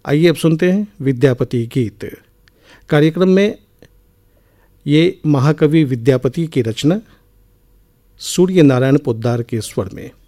आइए अब सुनते हैं विद्यापति गीत। कार्यक्रम में ये महाकवि विद्यापति की रचना सूर्य नारायण पोद्दार के स्वर में।